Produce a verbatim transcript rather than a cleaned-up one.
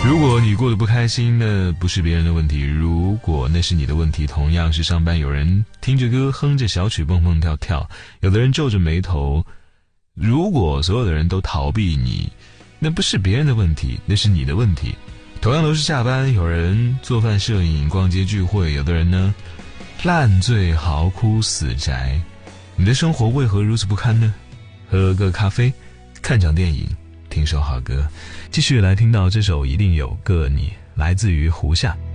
如果你过得不开心，那不是别人的问题，如果那是你的问题，同样是上班有人听着歌哼着小曲蹦蹦跳跳，有的人皱着眉头，如果所有的人都逃避你，那不是别人的问题，那是你的问题。同样都是下班，有人做饭摄影逛街聚会，有的人呢烂醉嚎哭死宅，你的生活为何如此不堪呢？喝个咖啡，看场电影，听首好歌，继续来听到这首一定有个你，来自于胡夏。